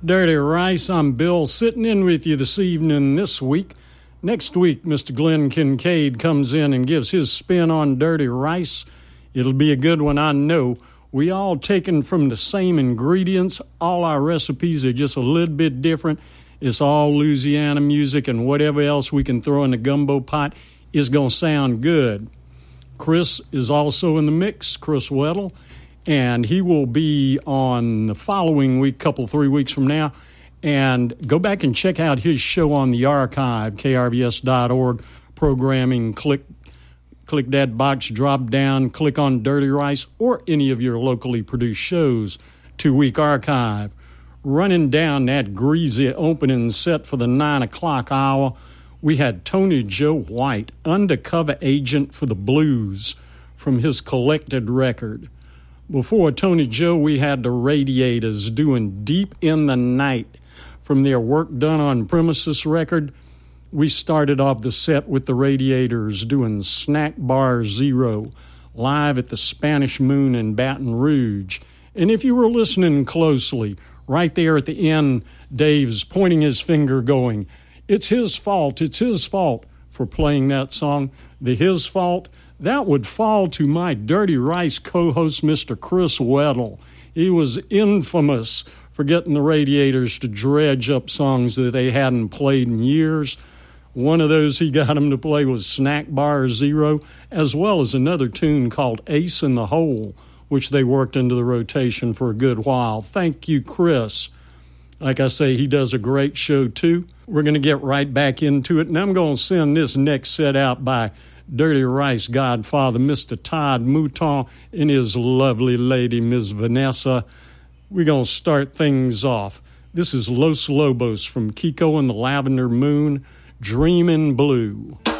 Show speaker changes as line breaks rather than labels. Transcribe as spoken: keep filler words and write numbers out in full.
Dirty Rice. I'm Bill, sitting in with you this evening this week. Next week, Mister Glenn Kincaid comes in and gives his spin on Dirty Rice. It'll be a good one, I know. We all taken from the same ingredients. All our recipes are just a little bit different. It's all Louisiana music, and whatever else we can throw in the gumbo pot is going to sound good. Chris is also in the mix, Chris Weddle, and he will be on the following week, couple, three weeks from now. And go back and check out his show on the archive, K R V S dot org, programming. Click, click that box, drop down, click on Dirty Rice or any of your locally produced shows, two-week archive. Running down that greasy opening set for the nine o'clock hour, we had Tony Joe White, Undercover Agent for the Blues, from his collected record. Before Tony Joe, we had the Radiators doing Deep in the Night from their Work Done on Premises record. We started off the set with the Radiators doing Snack Bar Zero, live at the Spanish Moon in Baton Rouge. And if you were listening closely, right there at the end, Dave's pointing his finger going, it's his fault, it's his fault for playing that song. The his fault, that would fall to my Dirty Rice co-host, Mister Chris Weddle. He was infamous for getting the Radiators to dredge up songs that they hadn't played in years. One of those he got them to play was Snack Bar Zero, as well as another tune called Ace in the Hole, which they worked into the rotation for a good while. Thank you, Chris. Like I say, he does a great show, too. We're going to get right back into it, and I'm going to send this next set out by Dirty Rice godfather, Mister Todd Mouton, and his lovely lady, Miss Vanessa. We're going to start things off. This is Los Lobos from Kiko and the Lavender Moon, Dreamin' Blue.